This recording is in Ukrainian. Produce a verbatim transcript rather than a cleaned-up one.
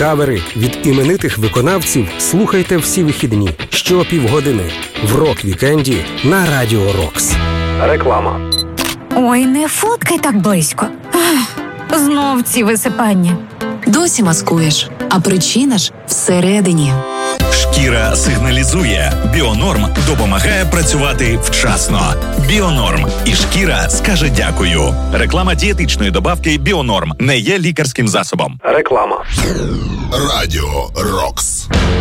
Кавери від іменитих виконавців слухайте всі вихідні щопівгодини в рок-вікенді на Радіо Рокс. Реклама. Ой, не фоткай так близько. Ах, знов ці висипання. Досі маскуєш, а причина ж всередині. Шкіра сигналізує. Біонорм допомагає працювати вчасно. Біонорм. І шкіра скаже дякую. Реклама дієтичної добавки Біонорм не є лікарським засобом. Реклама. Радіо Рокс.